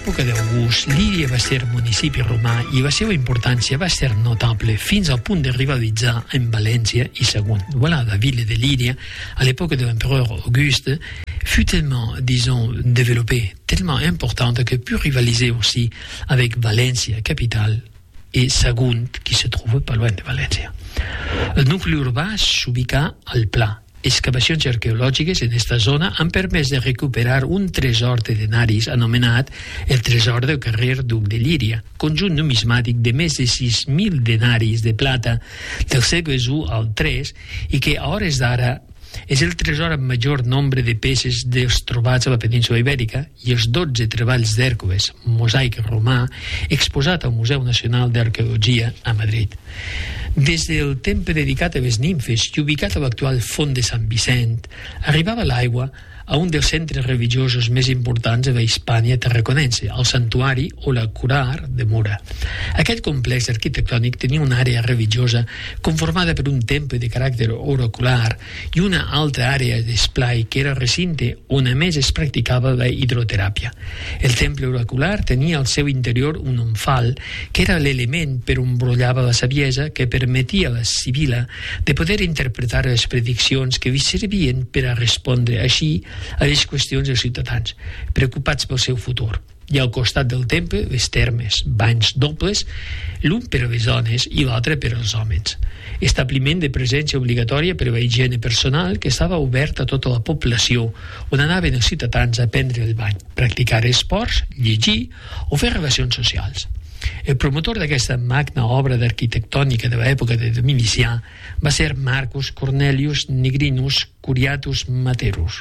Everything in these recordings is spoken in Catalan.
l'època d'August, Líria va ser municipi romà i la seva importància va ser notable fins al punt de rivalitzar amb València i Sagunt. Voilà, la ville de Lyria, à l'époque de l'empereur Auguste, fut tellement, disons, développée, tellement importante que put rivaliser aussi avec Valencia, capitale, et Sagunt, qui se trouve pas loin de València. El nucli urbà s'ubica al Pla. Excavacions arqueològiques en aquesta zona han permès de recuperar un tresor de denaris anomenat el tresor del carrer Duc de Llíria, conjunt numismàtic de més de 6.000 denaris de plata del segle I al III i que a hores d'ara és el tresor amb major nombre de peces dels trobats a la península Ibèrica i els 12 treballs d'Hèrcules, mosaic romà, exposat al Museu Nacional d'Arqueologia a Madrid. Des del temple dedicat a les nimfes i ubicat a l'actual Font de Sant Vicent, arribava l'aigua a un dels centres religiosos més importants de la Hispània tarraconense, el Santuari o la Curar de Mura. Aquest complex arquitectònic tenia una àrea religiosa conformada per un temple de caràcter oracular i una altra àrea d'esplai que era recinte on a més es practicava la hidroteràpia. El temple oracular tenia al seu interior un omfal que era l'element per on brollava la saviesa que permetia a la Sibila de poder interpretar les prediccions que li servien per a respondre així a les qüestions dels ciutadans, preocupats pel seu futur. I al costat del temple, les termes, banys dobles, l'un per a les dones i l'altre per als homes. Establiment de presència obligatòria per a la higiene personal que estava obert a tota la població, on anaven els ciutadans a prendre el bany, practicar esports, llegir o fer relacions socials. El promotor d'aquesta magna obra d'arquitectònica de l'època de Dominicià va ser Marcus Cornelius Nigrinus Curiatus Maternos,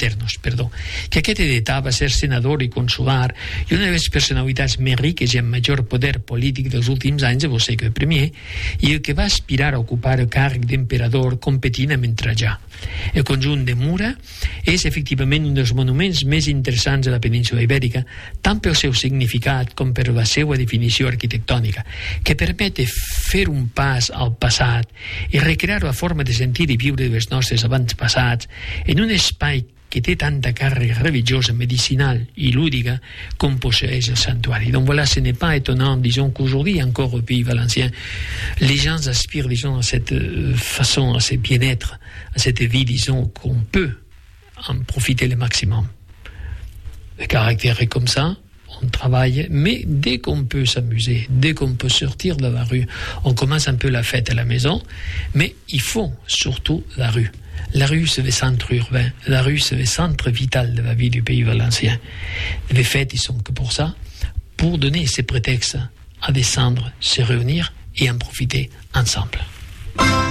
que aquest heretà va ser senador i consular i una de les personalitats més riques i amb major poder polític dels últims anys del segle I i el que va aspirar a ocupar el càrrec d'emperador competint amb Trajà. El conjunt de Mura és efectivament un dels monuments més interessants de la península Ibèrica, tant pel seu significat com per la seva definició arquitectònica, que permet fer un pas al passat i recrear la forma de sentir i viure dels nostres avantpassats en un espai que té tanta càrrega religiosa, medicinal i lúdica com posseeix el santuari. Donc voilà, ce n'est pas étonnant, disons qu'aujourd'hui encore au pays valencien, les gens aspirent, disons, à cette façon, à ce bien-être, à cette vie, disons, qu'on peut en profiter le maximum. Le caractère est comme ça, on travaille, mais dès qu'on peut s'amuser, dès qu'on peut sortir de la rue, on commence un peu la fête à la maison, mais il faut surtout la rue. La rue, c'est le centre urbain. La rue, c'est le centre vital de la vie du pays valencien. Les fêtes, ils sont que pour ça, pour donner ces prétextes à descendre, se réunir et en profiter ensemble.